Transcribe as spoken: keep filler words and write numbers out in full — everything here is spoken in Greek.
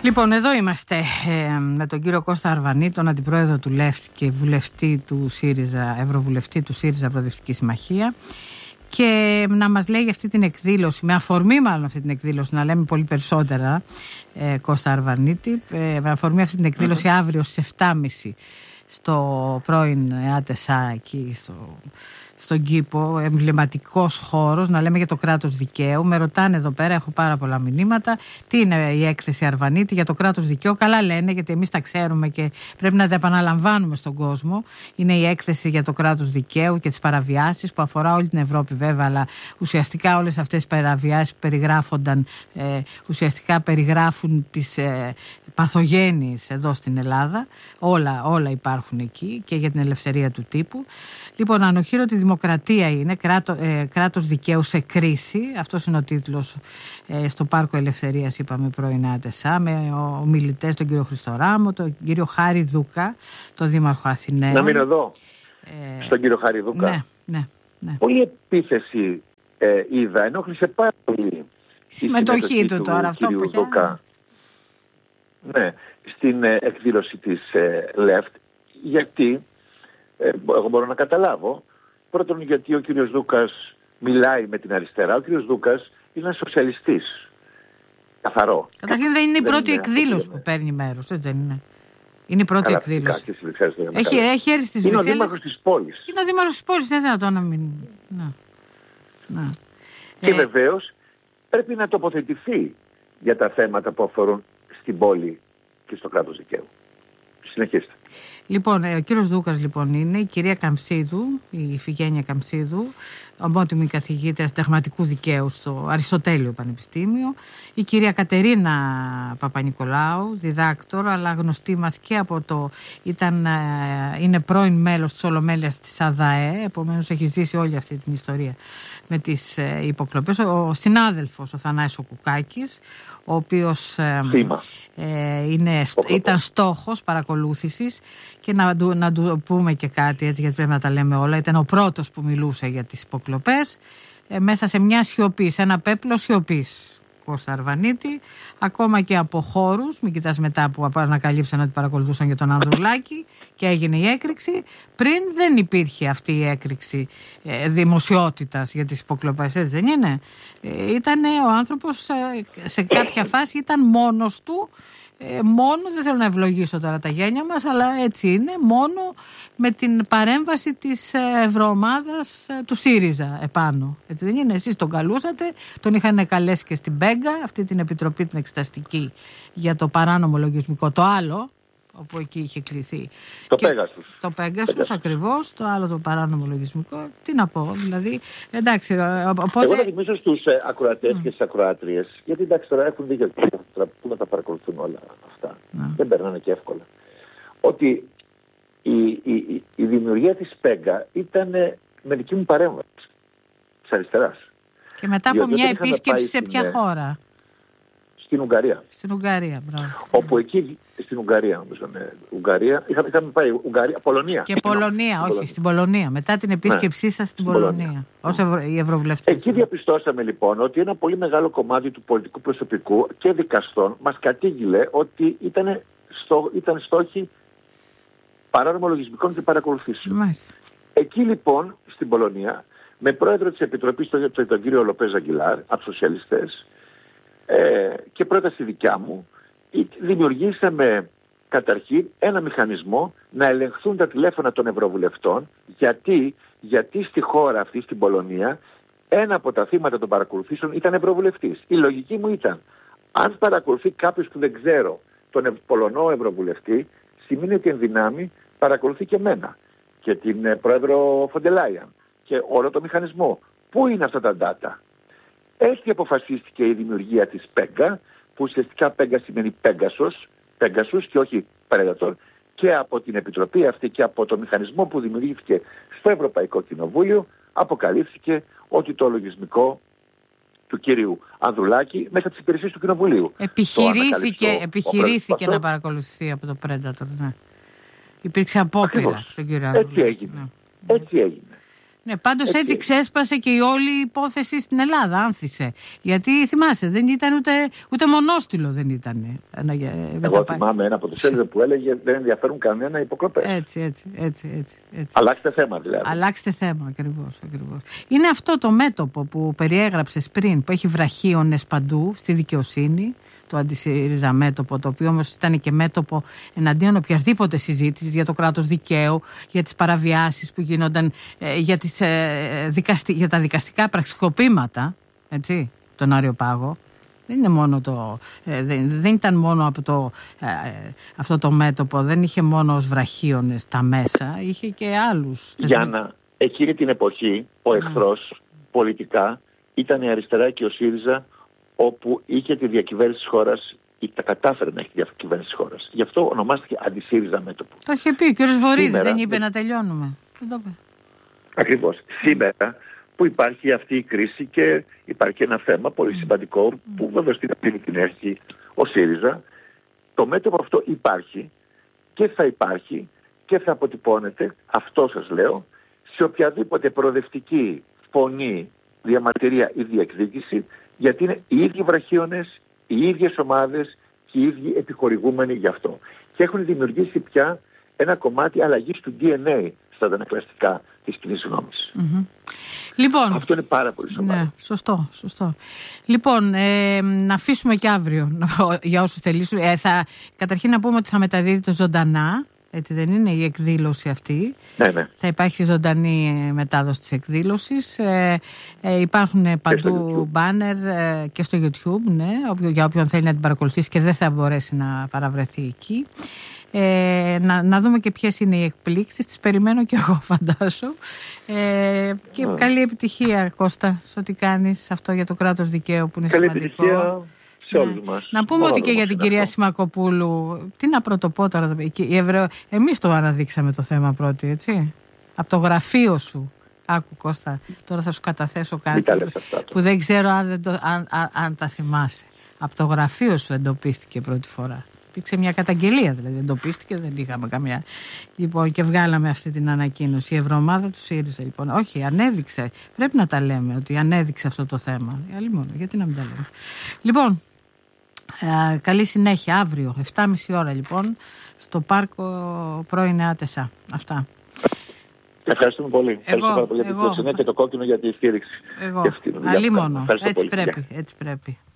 Λοιπόν, εδώ είμαστε ε, με τον κύριο Κώστα Αρβανίτη, τον αντιπρόεδρο του ΛΕΦΤ και βουλευτή του ΣΥΡΙΖΑ, ευρωβουλευτή του ΣΥΡΙΖΑ Προοδευτική Συμμαχία, και να μας λέει για αυτή την εκδήλωση, με αφορμή μάλλον αυτή την εκδήλωση, να λέμε πολύ περισσότερα, ε, Κώστα Αρβανίτη, ε, με αφορμή αυτή την εκδήλωση mm-hmm. αύριο στις επτά και μισή στο πρώην ΑΤΕΣΑ εκεί στο, στον κήπο, εμβληματικός χώρος, να λέμε για το κράτος δικαίου. Με ρωτάνε εδώ πέρα, έχω πάρα πολλά μηνύματα, τι είναι η έκθεση Αρβανίτη για το κράτος δικαίου. Καλά λένε, γιατί εμείς τα ξέρουμε και πρέπει να τα επαναλαμβάνουμε στον κόσμο. Είναι η έκθεση για το κράτος δικαίου και τις παραβιάσεις που αφορά όλη την Ευρώπη βέβαια, αλλά ουσιαστικά όλες αυτές οι παραβιάσεις που περιγράφονταν ε, ουσιαστικά περιγράφουν τις ε, παθογένειες εδώ στην Ελλάδα. Όλα, όλα υπάρχουν εκεί και για την ελευθερία του τύπου. Λοιπόν, ανοχήρωτη δημοκρατία είναι, κράτο, ε, κράτος δικαίου σε κρίση. Αυτός είναι ο τίτλος ε, στο Πάρκο Ελευθερίας, είπαμε, πρώην ΑΤΕΣΑ, με ομιλητές τον κύριο Χριστοράμο, τον κύριο Χάρη Δούκα, τον Δήμαρχο Αθηναίων. Να μείνω εδώ, ε, στον κύριο Χάρη Δούκα. Ναι, ναι, ναι. Όλη η επίθεση ε, είδα, ενόχλησε πάρα πολύ η συμμετοχή του, του τώρα, αυτό που Δούκα. Ναι, στην ε, εκδήλωση της ε, ΛΕΦΤ, γιατί ε, εγώ μπορώ να καταλάβω. Πρώτον, γιατί ο κύριος Δούκας μιλάει με την αριστερά. Ο κύριος Δούκας είναι ένας σοσιαλιστής. Καθαρό. Καταρχήν δεν είναι η πρώτη εκδήλωση που παίρνει μέρος, έτσι δεν είναι? Είναι η πρώτη καλά, εκδήλωση. Έχει, έχει έρθει στις είναι Βρυξέλλες. ο δήμαρχος της πόλης. Είναι ο δήμαρχος της πόλης, δεν είναι δυνατόν να μην... Να. Να. Και ε... βεβαίως πρέπει να τοποθετηθεί για τα θέματα που αφορούν στην πόλη και στο κράτος δικαίου. Συνεχίστε. Λοιπόν, ο κύριος Δούκας λοιπόν είναι, η κυρία Καμψίδου, η Ιφηγένεια Καμψίδου, ομότιμη καθηγήτρια συνταγματικού δικαίου στο Αριστοτέλειο Πανεπιστήμιο, η κυρία Κατερίνα Παπανικολάου, διδάκτορ, αλλά γνωστή μας και από το, ήταν, είναι πρώην μέλος της Ολομέλειας της ΑΔΑΕ, επομένως έχει ζήσει όλη αυτή την ιστορία με τις υποκλοπές. Ο συνάδελφος, ο Θανάης Κουκάκης, ο οποίος ε, είναι, ήταν στόχος παρακολούθησης, και να του, να του πούμε και κάτι, έτσι, γιατί πρέπει να τα λέμε όλα. Ήταν ο πρώτος που μιλούσε για τις υποκλοπές ε, μέσα σε μια σιωπή, σε ένα πέπλο σιωπής, Κώστα Αρβανίτη, ακόμα και από χώρους. Μην κοιτάς μετά που ανακαλύψαν ότι παρακολουθούσαν για τον Ανδρουλάκη και έγινε η έκρηξη. Πριν δεν υπήρχε αυτή η έκρηξη ε, δημοσιότητας για τις υποκλοπές, έτσι δεν είναι? Ε, ήταν ο άνθρωπος ε, σε κάποια φάση ήταν μόνος του. Ε, μόνο, δεν θέλω να ευλογήσω τώρα τα γένια μας, αλλά έτσι είναι, μόνο με την παρέμβαση της ευρωομάδας του ΣΥΡΙΖΑ επάνω. Έτσι δεν είναι? Εσείς τον καλούσατε, τον είχαν καλέσει και στην Πέγκα, αυτή την επιτροπή την εξεταστική για το παράνομο λογισμικό, το άλλο, όπου εκεί είχε κληθεί. Το Πέγασους. Το Πέγασους ακριβώς, το άλλο το παράνομο λογισμικό. Τι να πω, δηλαδή, εντάξει, οπότε... Εγώ να θυμίσω στους ε, ακροατές mm. και στις ακροάτριες, γιατί εντάξει τώρα έχουν δίκιο που να τα παρακολουθούν όλα αυτά. Mm. Δεν περνάνε και εύκολα. Ότι η, η, η, η δημιουργία της Πέγκα ήταν με δική μου παρέμβαση της αριστεράς. Και μετά από μια επίσκεψη σε ποια στην, χώρα? Στην Ουγγαρία. Στην Ουγγαρία, μπράβο. Όπου εκεί, στην Ουγγαρία νομίζω, ναι. Ουγγαρία, είχαμε, είχαμε πάει Ουγγαρία, Πολωνία. Και Πολωνία, όχι, Πολωνία. Στην Πολωνία. Μετά την επίσκεψή ναι, σας στην Πολωνία. Πολωνία. Ως Ευρω... οι Ευρωβουλευτές. Εκεί διαπιστώσαμε λοιπόν ότι ένα πολύ μεγάλο κομμάτι του πολιτικού προσωπικού και δικαστών μας κατήγγειλε ότι ήταν, στο, ήταν στόχοι παράνομων λογισμικών και παρακολουθήσεων. Μάλιστα. Εκεί λοιπόν, στην Πολωνία, με πρόεδρο της Επιτροπής τον, τον κύριο Λοπέζ Αγγιλάρ, από τους σοσιαλιστές, ε, και πρόταση δικιά μου, δημιουργήσαμε καταρχήν ένα μηχανισμό να ελεγχθούν τα τηλέφωνα των ευρωβουλευτών, γιατί, γιατί στη χώρα αυτή, στην Πολωνία, ένα από τα θύματα των παρακολουθήσεων ήταν ευρωβουλευτής. Η λογική μου ήταν, αν παρακολουθεί κάποιος που δεν ξέρω τον Πολωνό ευρωβουλευτή, σημαίνει ότι εν δυνάμει παρακολουθεί και εμένα και την ε, πρόεδρο Φοντελάιαν και όλο το μηχανισμό. Πού είναι αυτά τα data? Έτσι αποφασίστηκε η δημιουργία της Πέγκα, που ουσιαστικά Πέγκα σημαίνει Πέγκασος, Πέγκασους και όχι Predator, και από την Επιτροπή αυτή και από το μηχανισμό που δημιουργήθηκε στο Ευρωπαϊκό Κοινοβούλιο αποκαλύφθηκε ότι το λογισμικό του κύριου Ανδρουλάκη μέσα τις υπηρεσίες του Κοινοβουλίου. Επιχειρήθηκε, επιχειρήθηκε να παρακολουθεί από το Predator, ναι. Υπήρξε απόπειρα στον κύριο Ανδρουλάκη. Έτσι έγινε. Ναι. Έτσι έγινε. Ναι, πάντως έτσι. έτσι ξέσπασε και η όλη υπόθεση στην Ελλάδα, άνθησε. Γιατί θυμάσαι, δεν ήταν ούτε, ούτε μονόστιλο δεν ήταν. Εγώ θυμάμαι ένα από τους Έλληνες που έλεγε δεν ενδιαφέρουν κανένα υποκλοπές. Έτσι, έτσι, έτσι, έτσι, έτσι. Αλλάξτε θέμα δηλαδή. Αλλάξτε θέμα, ακριβώς, ακριβώς. Είναι αυτό το μέτωπο που περιέγραψες πριν, που έχει βραχίονες παντού στη δικαιοσύνη, το αντισύριζα μέτωπο, το οποίο όμως ήταν και μέτωπο εναντίον οποιασδήποτε συζήτησης για το κράτος δικαίου, για τις παραβιάσεις που γίνονταν, ε, για, τις, ε, δικαστι... για τα δικαστικά πραξικοπήματα, έτσι, τον Άριο Πάγο. Δεν είναι μόνο το, ε, δεν, δεν ήταν μόνο από το, ε, αυτό το μέτωπο, δεν είχε μόνο ως βραχίονες τα μέσα, είχε και άλλους. Γιάννα, εκείνη την εποχή ο εχθρός mm. πολιτικά ήταν η αριστερά και ο ΣΥΡΙΖΑ, όπου είχε τη διακυβέρνηση της χώρας ή τα κατάφερε να έχει τη διακυβέρνηση της χώρας. Γι' αυτό ονομάστηκε αντισύριζα μέτωπο. Το είχε πει ο κ. Βορύδης, δεν είπε να τελειώνουμε. Δεν το είπε. Ακριβώς. Σήμερα που υπάρχει αυτή η κρίση και υπάρχει ένα θέμα πολύ σημαντικό που βέβαια στην αρχή την έχει ο ΣΥΡΙΖΑ, το μέτωπο αυτό υπάρχει και θα υπάρχει και θα αποτυπώνεται, αυτό σας λέω, σε οποιαδήποτε προοδευτική φωνή, διαμαρτυρία ή διεκδίκηση, γιατί είναι οι ίδιοι βραχίονες, οι ίδιες ομάδες και οι ίδιοι επιχορηγούμενοι γι' αυτό. Και έχουν δημιουργήσει πια ένα κομμάτι αλλαγής του ντι εν έι στα αντανακλαστικά της κοινής γνώμης. Mm-hmm. Λοιπόν, αυτό είναι πάρα πολύ σοβαρό. Ναι, σωστό, σωστό. Λοιπόν, ε, να αφήσουμε και αύριο για όσους θελήσουν. Ε, θα, καταρχήν να πούμε ότι θα μεταδίδεται ζωντανά. Έτσι δεν είναι η εκδήλωση αυτή. Ναι, ναι. Θα υπάρχει ζωντανή μετάδοση της εκδήλωσης. Ε, ε, υπάρχουν παντού μπάνερ ε, και στο YouTube, ναι, για όποιον θέλει να την παρακολουθήσει και δεν θα μπορέσει να παραβρεθεί εκεί. Ε, να, να δούμε και ποιες είναι οι εκπλήξεις. Τις περιμένω και εγώ, φαντάσου. Ε, και yeah. καλή επιτυχία, Κώστα, σε ό,τι κάνεις αυτό για το κράτος δικαίου που είναι καλή σημαντικό. Επιτυχία. Σε όλους μας. Να πούμε Μόνο ότι και για την κυρία αυτό. Σιμακοπούλου, τι να πρωτοπώ τώρα, Ευρω... εμείς το αναδείξαμε το θέμα πρώτοι, έτσι, από το γραφείο σου. Άκου Κώστα, τώρα θα σου καταθέσω κάτι που, που δεν ξέρω αν, δεν το, αν, αν, αν τα θυμάσαι. Από το γραφείο σου εντοπίστηκε πρώτη φορά. Υπήρξε μια καταγγελία, δηλαδή εντοπίστηκε, δεν είχαμε καμία. Λοιπόν, και βγάλαμε αυτή την ανακοίνωση. Η Ευρωομάδα του ΣΥΡΙΖΑ, λοιπόν. Όχι, ανέδειξε. Πρέπει να τα λέμε ότι ανέδειξε αυτό το θέμα. Αλλή μόνο, γιατί να μην τα λέμε. Λοιπόν. Ε, καλή συνέχεια αύριο, εφτά και μισή ώρα λοιπόν, στο πάρκο πρώην Άτεσα. Αυτά. Ευχαριστούμε πολύ. Ευχαριστούμε πάρα πολύ για την φιλοξενία και το κόκκινο για τη στήριξη. Εγώ. Αλλή μόνο. Έτσι πρέπει, έτσι πρέπει.